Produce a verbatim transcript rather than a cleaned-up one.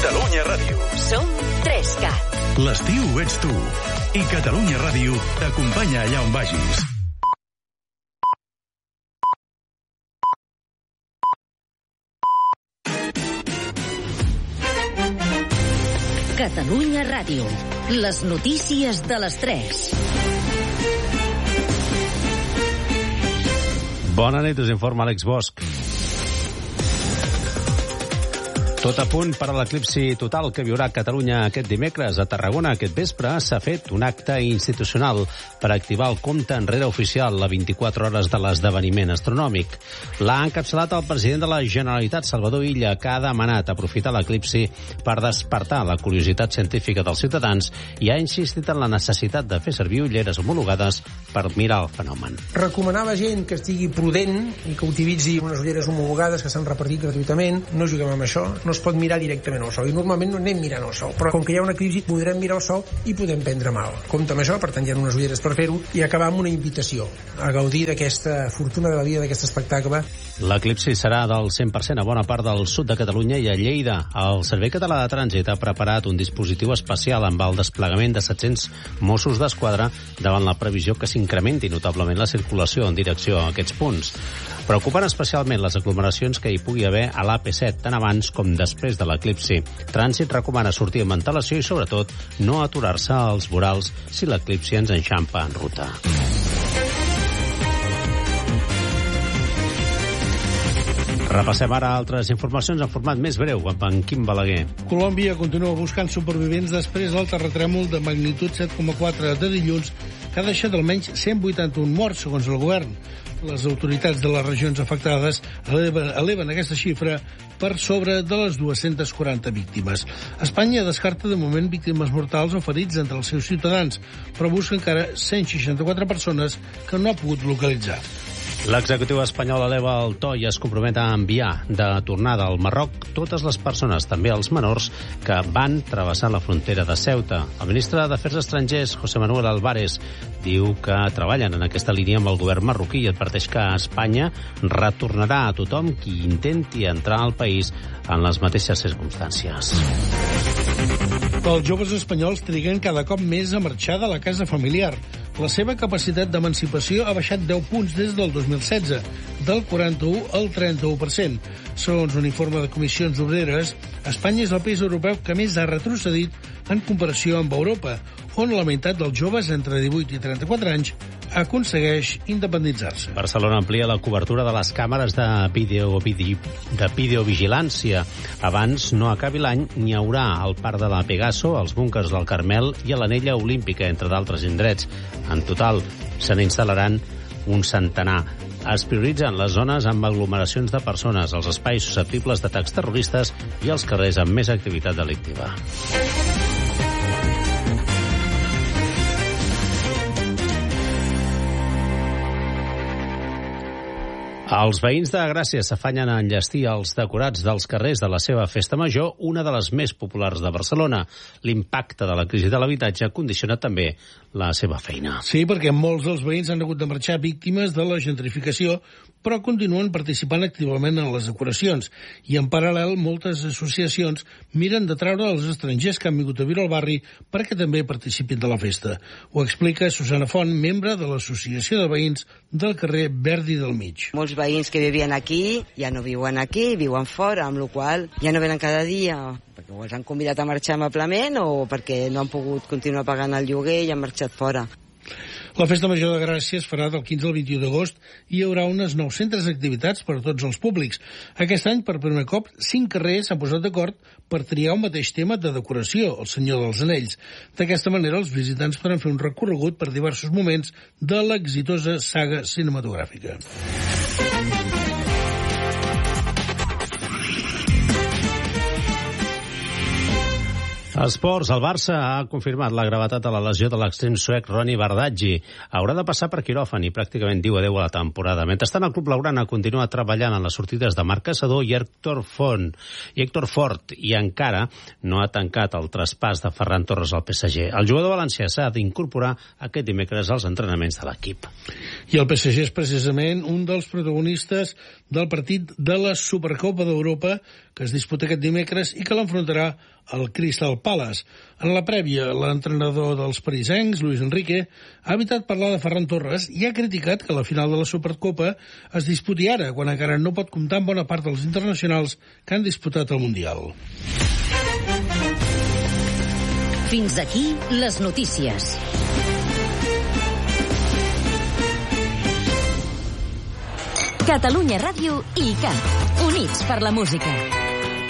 Catalunya Ràdio. Som tres cat. L'estiu ets tu. I Catalunya Ràdio t'acompanya allà on vagis. Catalunya Ràdio. Les notícies de les tres. Bona nit, us informa Àlex Bosch. Tot a punt per a l'eclipsi total que viurà Catalunya aquest dimecres. A Tarragona aquest vespre s'ha fet un acte institucional per activar el compte enrere oficial a vint-i-quatre hores de l'esdeveniment astronòmic. L'ha encapçalat el president de la Generalitat, Salvador Illa, que ha demanat aprofitar l'eclipsi per despertar la curiositat científica dels ciutadans i ha insistit en la necessitat de fer servir ulleres homologades per mirar el fenomen. Recomanava gent que estigui prudent i que utilitzi unes ulleres homologades que s'han repartit gratuïtament. No juguem amb això, no es pot mirar directament al sol, i normalment no anem mirant al sol, però com que hi ha una eclipsi podrem mirar al sol i podem prendre mal. Compte amb això, per tant hi ha unes ulleres per fer-ho, i acabar amb una invitació a gaudir d'aquesta fortuna de la vida, d'aquest espectacle. L'eclipsi serà del cent per cent a bona part del sud de Catalunya i a Lleida. El Servei Català de Trànsit ha preparat un dispositiu especial amb el desplegament de set-cents Mossos d'Esquadra davant la previsió que s'incrementi notablement la circulació en direcció a aquests punts. Preocupen especialment les aglomeracions que hi pugui haver a l'A P set, tant abans com després de l'eclipsi. Trànsit recomana sortir amb antelació i, sobretot, no aturar-se als vorals si l'eclipsi ens enxampa en ruta. Repassem ara altres informacions en format més breu amb en Quim Balaguer. Colòmbia continua buscant supervivents després del terratrèmol de magnitud set coma quatre de dilluns que ha deixat almenys cent vuitanta-un morts, segons el govern. Les autoritats de les regions afectades eleven, eleven aquesta xifra per sobre de les dues-centes quaranta víctimes. Espanya descarta de moment víctimes mortals o ferits entre els seus ciutadans, però busca encara cent seixanta-quatre persones que no ha pogut localitzar. L'executiu espanyol eleva el to i es compromet a enviar de tornada al Marroc totes les persones, també els menors, que van travessar la frontera de Ceuta. El ministre d'Afers Estrangers, José Manuel Álvarez, diu que treballen en aquesta línia amb el govern marroquí i adverteix que Espanya retornarà a tothom qui intenti entrar al país en les mateixes circumstàncies. Els joves espanyols triguen cada cop més a marxar de la casa familiar. La seva capacitat d'emancipació ha baixat deu punts des del dos mil setze, del quaranta-u al trenta-u per cent. Segons un informe de Comissions Obreres, Espanya és el país europeu que més ha retrocedit en comparació amb Europa, on la meitat dels joves entre divuit i trenta-quatre anys aconsegueix independitzar-se. Barcelona amplia la cobertura de les càmeres de, video, video, de videovigilància. Abans no acabi l'any, n'hi haurà al Parc de la Pegaso, als búnkers del Carmel i a l'Anella Olímpica, entre d'altres indrets. En total, se n'instal·laran un centenar. Es prioritzen les zones amb aglomeracions de persones, els espais susceptibles d'atacs terroristes i els carrers amb més activitat delictiva. Els veïns de Gràcia s'afanyen a enllestir els decorats dels carrers de la seva festa major, una de les més populars de Barcelona. L'impacte de la crisi de l'habitatge condiciona també la seva feina. Sí, perquè molts dels veïns han hagut de marxar víctimes de la gentrificació, però continuen participant activament en les decoracions. I en paral·lel, moltes associacions miren de treure els estrangers que han vingut a viure al barri perquè també participin de la festa. Ho explica Susana Font, membre de l'Associació de Veïns del carrer Verdi del Mig. Molts veïns que vivien aquí ja no viuen aquí, viuen fora, amb la qual cosa ja no venen cada dia perquè o els han convidat a marxar amablement o perquè no han pogut continuar pagant el lloguer i han marxat fora. La Festa Major de Gràcia es farà del quinze al vint-i-u d'agost i hi haurà unes nou-centes activitats per a tots els públics. Aquest any, per primer cop, cinc carrers s'han posat d'acord per triar un mateix tema de decoració, el Senyor dels Anells. D'aquesta manera, els visitants podran fer un recorregut per diversos moments de l'exitosa saga cinematogràfica. Esports, el Barça ha confirmat la gravetat de la lesió de l'extrem suec Ronny Bardghji. Haurà de passar per quiròfan i pràcticament diu adeu a la temporada. Mentrestant, el club blaugrana continua treballant en les sortides de Marc Caçador i Héctor Font i Héctor Fort i encara no ha tancat el traspàs de Ferran Torres al P S G. El jugador valencià s'ha d'incorporar aquest dimecres als entrenaments de l'equip. I el P S G és precisament un dels protagonistes del partit de la Supercopa d'Europa que es disputa aquest dimecres i que l'enfrontarà al Crystal Palace. En la prèvia, l'entrenador dels parisencs, Luis Enrique, ha evitat parlar de Ferran Torres i ha criticat que la final de la Supercopa es disputi ara, quan encara no pot comptar amb bona part dels internacionals que han disputat el Mundial. Fins aquí les notícies. Catalunya Ràdio i I C A T, units per la música.